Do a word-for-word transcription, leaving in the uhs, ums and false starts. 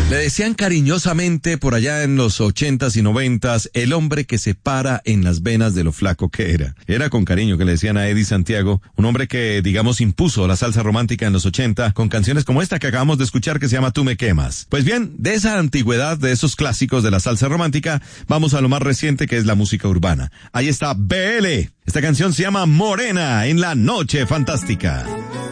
Le decían cariñosamente por allá en los ochentas y noventas el hombre que se para en las venas de lo flaco que era. Era con cariño que le decían a Eddie Santiago, un hombre que, digamos, impuso la salsa romántica en los ochenta con canciones como esta que acabamos de escuchar que se llama Tú me quemas. Pues bien, de esa antigüedad, de esos clásicos de la salsa romántica, vamos a lo más reciente que es la música urbana. Ahí está B L. Esta canción se llama Morena en la Noche Fantástica.